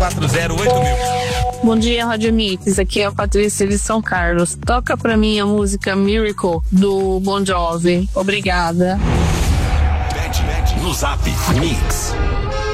408000. Bom dia, Rádio Mix. Aqui é a Patrícia de São Carlos. Toca pra mim a música Miracle, do Bon Jovi. Obrigada. No Zap Mix.